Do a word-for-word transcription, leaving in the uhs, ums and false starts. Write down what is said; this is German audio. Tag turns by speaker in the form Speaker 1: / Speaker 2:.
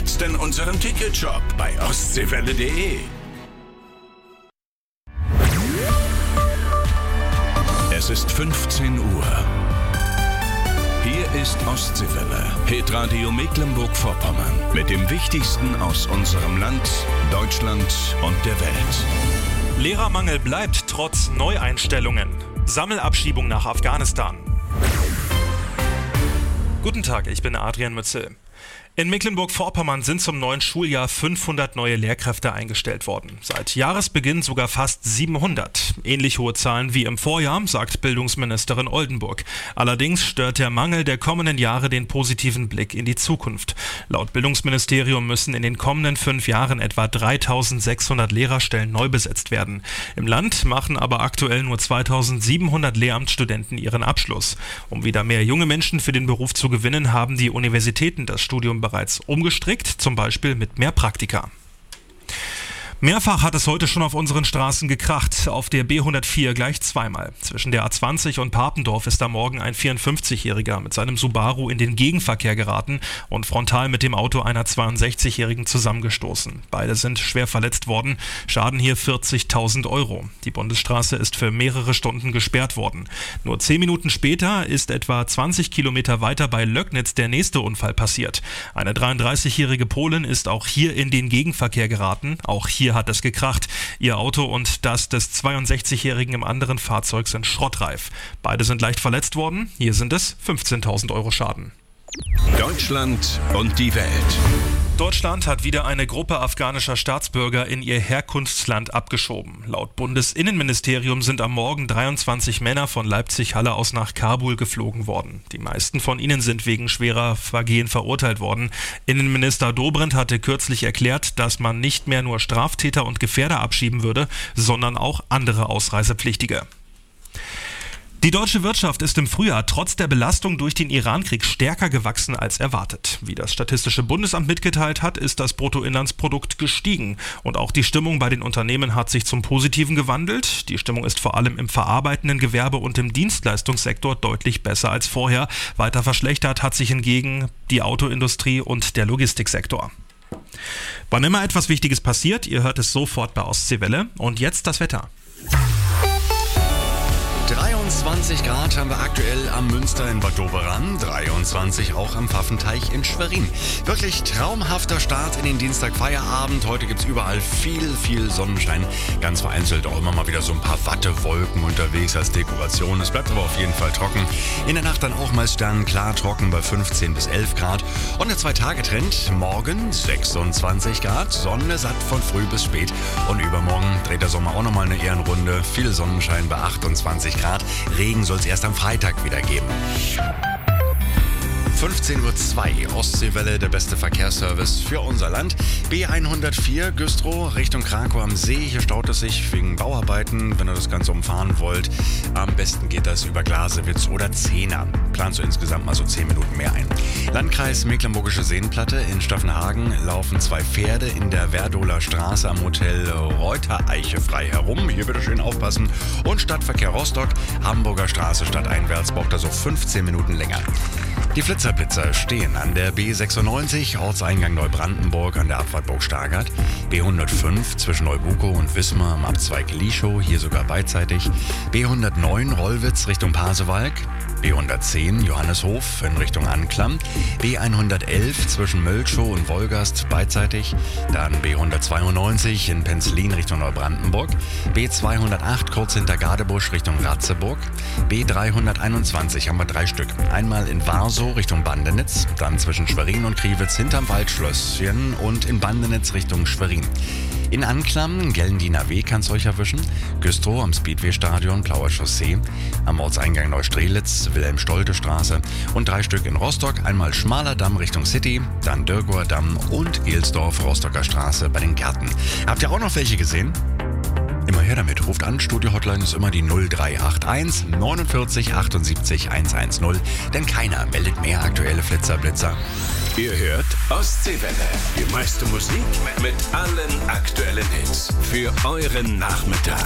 Speaker 1: jetzt in unserem Ticketshop bei ostseewelle punkt de. Es ist fünfzehn Uhr. Hier ist Ostseewelle, Hitradio Mecklenburg-Vorpommern, mit dem Wichtigsten aus unserem Land, Deutschland und der Welt.
Speaker 2: Lehrermangel bleibt trotz Neueinstellungen. Sammelabschiebung nach Afghanistan. Guten Tag, ich bin Adrian Mützel. In Mecklenburg-Vorpommern sind zum neuen Schuljahr fünfhundert neue Lehrkräfte eingestellt worden. Seit Jahresbeginn sogar fast siebenhundert. Ähnlich hohe Zahlen wie im Vorjahr, sagt Bildungsministerin Oldenburg. Allerdings stört der Mangel der kommenden Jahre den positiven Blick in die Zukunft. Laut Bildungsministerium müssen in den kommenden fünf Jahren etwa dreitausendsechshundert Lehrerstellen neu besetzt werden. Im Land machen aber aktuell nur zweitausendsiebenhundert Lehramtsstudenten ihren Abschluss. Um wieder mehr junge Menschen für den Beruf zu gewinnen, haben die Universitäten das Studium bereits umgestrickt, zum Beispiel mit mehr Praktika. Mehrfach hat es heute schon auf unseren Straßen gekracht, auf der B hundertvier gleich zweimal. Zwischen der A zwanzig und Papendorf ist am Morgen ein vierundfünfzigjähriger mit seinem Subaru in den Gegenverkehr geraten und frontal mit dem Auto einer zweiundsechzigjährigen zusammengestoßen. Beide sind schwer verletzt worden, Schaden hier vierzigtausend Euro. Die Bundesstraße ist für mehrere Stunden gesperrt worden. Nur zehn Minuten später ist etwa zwanzig Kilometer weiter bei Löcknitz der nächste Unfall passiert. Eine dreiunddreißigjährige Polin ist auch hier in den Gegenverkehr geraten, auch hier hat es gekracht. Ihr Auto und das des zweiundsechzigjährigen im anderen Fahrzeug sind schrottreif. Beide sind leicht verletzt worden. Hier sind es fünfzehntausend Euro Schaden.
Speaker 1: Deutschland und die Welt.
Speaker 2: Deutschland hat wieder eine Gruppe afghanischer Staatsbürger in ihr Herkunftsland abgeschoben. Laut Bundesinnenministerium sind am Morgen dreiundzwanzig Männer von Leipzig-Halle aus nach Kabul geflogen worden. Die meisten von ihnen sind wegen schwerer Vergehen verurteilt worden. Innenminister Dobrindt hatte kürzlich erklärt, dass man nicht mehr nur Straftäter und Gefährder abschieben würde, sondern auch andere Ausreisepflichtige. Die deutsche Wirtschaft ist im Frühjahr trotz der Belastung durch den Irankrieg stärker gewachsen als erwartet. Wie das Statistische Bundesamt mitgeteilt hat, ist das Bruttoinlandsprodukt gestiegen. Und auch die Stimmung bei den Unternehmen hat sich zum Positiven gewandelt. Die Stimmung ist vor allem im verarbeitenden Gewerbe und im Dienstleistungssektor deutlich besser als vorher. Weiter verschlechtert hat sich hingegen die Autoindustrie und der Logistiksektor. Wann immer etwas Wichtiges passiert, ihr hört es sofort bei Ostseewelle. Und jetzt das Wetter.
Speaker 3: dreiundzwanzig Grad haben wir aktuell am Münster in Bad Doberan, dreiundzwanzig auch am Pfaffenteich in Schwerin. Wirklich traumhafter Start in den Dienstagfeierabend. Heute gibt es überall viel, viel Sonnenschein. Ganz vereinzelt auch immer mal wieder so ein paar Wattewolken unterwegs als Dekoration. Es bleibt aber auf jeden Fall trocken. In der Nacht dann auch mal sternklar trocken bei fünfzehn bis elf Grad. Und der Zwei-Tage-Trend, morgen sechsundzwanzig Grad, Sonne satt von früh bis spät. Und übermorgen dreht der Sommer auch nochmal eine Ehrenrunde. Viel Sonnenschein bei achtundzwanzig Grad. Regen soll es erst am Freitag wieder geben. fünfzehn Uhr zwei, Ostseewelle, der beste Verkehrsservice für unser Land. B hundertvier, Güstrow, Richtung Krakow am See. Hier staut es sich wegen Bauarbeiten. Wenn ihr das Ganze umfahren wollt, am besten geht das über Glasewitz oder Zehner. Planst du insgesamt mal so zehn Minuten mehr ein. Landkreis Mecklenburgische Seenplatte. In Staffenhagen laufen zwei Pferde in der Werdoler Straße am Hotel Reutereiche frei herum. Hier bitte schön aufpassen. Und Stadtverkehr Rostock, Hamburger Straße stadteinwärts, braucht also fünfzehn Minuten länger. Die Flitzerblitzer stehen an der B sechsundneunzig, Ortseingang Neubrandenburg an der Abfahrt Burg Stargard, B hundertfünf zwischen Neubukow und Wismar am Abzweig Lieschow, hier sogar beidseitig, B hundertneun Rollwitz Richtung Pasewalk, B hundertzehn Johanneshof in Richtung Anklam, B hundertelf zwischen Mölschow und Wolgast beidseitig, dann B hundertzweiundneunzig in Penzlin Richtung Neubrandenburg, B zweihundertacht kurz hinter Gadebusch Richtung Ratzeburg, B dreihunderteinundzwanzig haben wir drei Stück, einmal in Warsow Richtung Bandenitz, dann zwischen Schwerin und Kriwitz hinterm Waldschlösschen und in Bandenitz Richtung Schwerin. In Anklam, Gellendiener Weg kann's euch erwischen, Güstrow am Speedway-Stadion, Blauer Chaussee, am Ortseingang Neustrelitz, Wilhelm-Stolte-Straße und drei Stück in Rostock, einmal Schmaler Damm Richtung City, dann Dürgower Damm und Gelsdorf, Rostocker Straße bei den Gärten. Habt ihr auch noch welche gesehen? Immer her damit, ruft an, Studio-Hotline ist immer die null drei acht eins neunundvierzig achtundsiebzig hundertzehn, denn keiner meldet mehr aktuelle Flitzerblitzer.
Speaker 1: Ihr hört Ostseewelle, die meiste Musik mit allen aktuellen Hits für euren Nachmittag.